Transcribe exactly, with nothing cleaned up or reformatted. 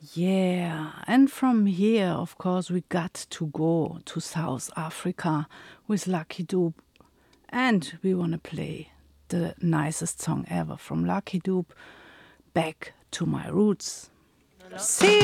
Yeah, and from here, of course, we got to go to South Africa with Lucky Dube. And we want to play the nicest song ever from Lucky Dube, Back to My Roots. See